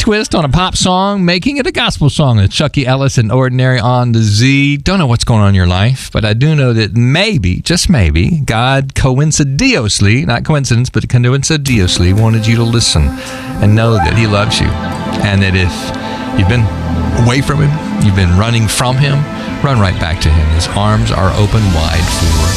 twist on a pop song, making it a gospel song. It's Chucky Ellis and Ordinary on the Z. Don't know what's going on in your life, but I do know that maybe, just maybe, God coincidentally, not coincidence, but coincidentally wanted you to listen and know that he loves you. And that if you've been away from him, you've been running from him, run right back to him. His arms are open wide for